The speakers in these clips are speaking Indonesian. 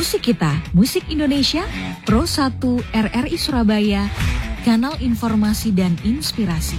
Musik Kita, Musik Indonesia, Pro 1 RRI Surabaya, Kanal Informasi dan Inspirasi.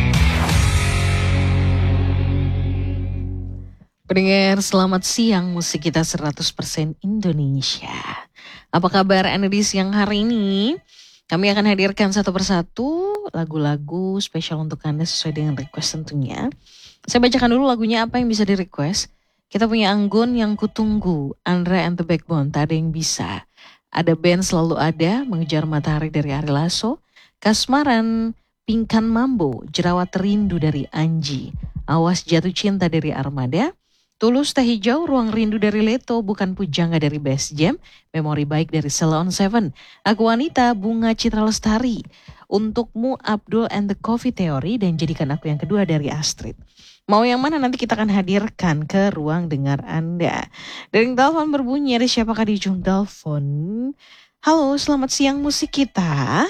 Pendengar, selamat siang. Musik Kita 100% Indonesia. Apa kabar Anda di siang hari ini? Kami akan hadirkan satu persatu lagu-lagu spesial untuk Anda sesuai dengan request tentunya. Saya bacakan dulu lagunya apa yang bisa di-request. Kita punya Anggun Yang Kutunggu, Andra and the Backbone, Tak Ada Yang Bisa. Ada band Selalu Ada, Mengejar Matahari dari Ari Lasso. Kasmaran, Pingkan Mambo, Jerawat Rindu dari Anji. Awas Jatuh Cinta dari Armada. Tulus Teh Hijau, Ruang Rindu dari Leto, Bukan Pujangga dari Best Jam, Memori Baik dari Salon Seven, Aku Wanita, Bunga Citra Lestari, Untukmu Abdul and the Coffee Theory, dan Jadikan Aku Yang Kedua dari Astrid. Mau yang mana nanti kita akan hadirkan ke ruang dengar Anda. Dering telepon berbunyi, ada siapakah di ujung telepon? Halo, selamat siang Musik Kita.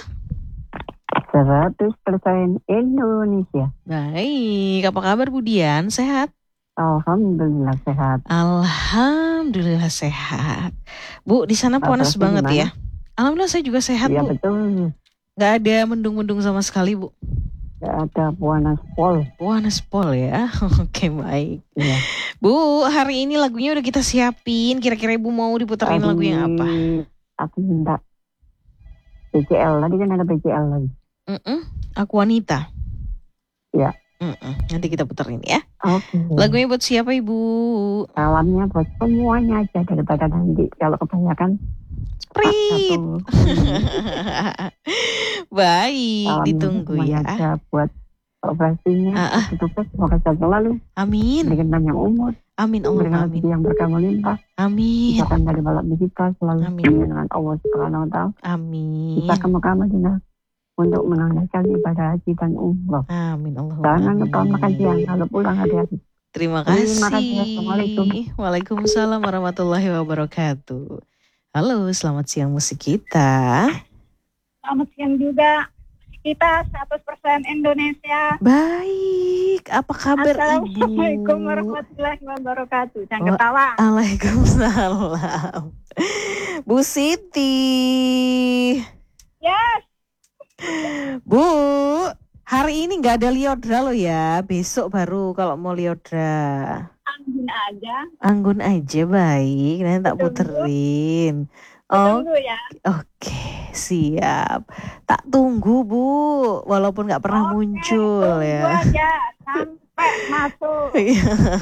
100% Indonesia. Baik, apa kabar Budian? Sehat? Alhamdulillah sehat. Alhamdulillah sehat. Bu, di sana panas banget gimana? ya? Alhamdulillah saya juga sehat, Iya Bu. betul. Gak ada mendung-mendung sama sekali, Bu. Gak ada panas pol. Panas pol ya. Oke, baik. Iya. Bu, hari ini lagunya udah kita siapin. Kira-kira Ibu mau diputerin lagu yang apa? Aku minta BCL. Tadi kan ada BCL lagi. Aku Wanita. Iya. Nanti kita puterin ya. Oke. Lagunya buat siapa Ibu? Salamnya buat semuanya aja daripada nanti kalau kebanyakan. Sprit. Baik, Salamnya ditunggu semuanya ya. aja buat operasinya. Sukses, semoga sehat selalu. Amin. Berikan panjang umur. Amin Allah, Berikan amin. rezeki yang berkah melimpah. Amin. Misalkan dari balap kita selalu Amin. dengan Allah Subhanahu wa Ta'ala. Amin. Kita ke Mekah Madinah untuk menunaikan ibadah haji dan umroh. Amin Allah. Jangan lupa makan siang kalau pulang hati-hati. Terima kasih. Terima kasih. Assalamualaikum. Waalaikumsalam warahmatullahi wabarakatuh. Halo, selamat siang Musik Kita. Selamat siang juga. Kita 100% Indonesia. Baik, apa kabar Ibu? Assalamualaikum warahmatullahi wabarakatuh. Jangan ketawa. Waalaikumsalam. Bu Siti. Yes. Bu, hari ini nggak ada Liodra loh ya. Besok baru kalau mau Liodra. Anggun aja. Anggun aja, baik. Nanti tak puterin. Tunggu ya. Oke, siap. Tak tunggu Bu, walaupun nggak pernah muncul Tunggu ya. aja sampai masuk.